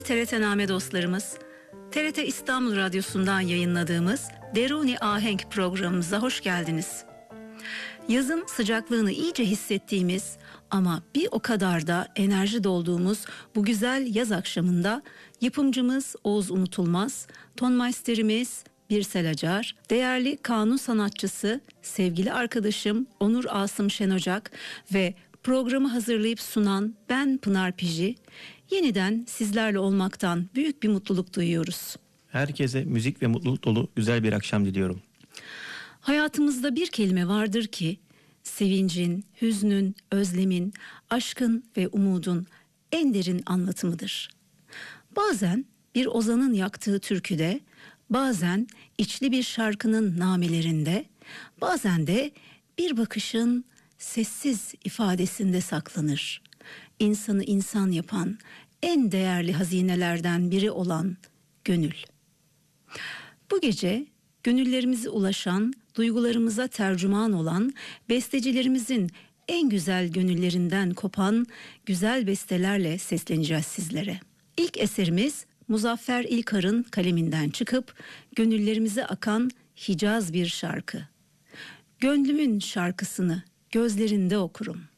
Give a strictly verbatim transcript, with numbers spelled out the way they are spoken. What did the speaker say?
T R T Name dostlarımız, T R T İstanbul Radyosu'ndan yayınladığımız Deruni Ahenk programımıza hoş geldiniz. Yazın sıcaklığını iyice hissettiğimiz ama bir o kadar da enerji dolduğumuz bu güzel yaz akşamında yapımcımız Oğuz Unutulmaz, tonmeisterimiz Birsel Acar, değerli kanun sanatçısı sevgili arkadaşım Onur Asım Şenocak ve programı hazırlayıp sunan ben Pınar Piji, yeniden sizlerle olmaktan büyük bir mutluluk duyuyoruz. Herkese müzik ve mutluluk dolu güzel bir akşam diliyorum. Hayatımızda bir kelime vardır ki sevincin, hüznün, özlemin, aşkın ve umudun en derin anlatımıdır. Bazen bir ozanın yaktığı türküde, bazen içli bir şarkının namelerinde, bazen de bir bakışın sessiz ifadesinde saklanır. İnsanı insan yapan en değerli hazinelerden biri olan gönül. Bu gece gönüllerimize ulaşan, duygularımıza tercüman olan, bestecilerimizin en güzel gönüllerinden kopan güzel bestelerle sesleneceğiz sizlere. İlk eserimiz Muzaffer İlkar'ın kaleminden çıkıp gönüllerimize akan Hicaz bir şarkı. Gönlümün şarkısını gözlerinde okurum.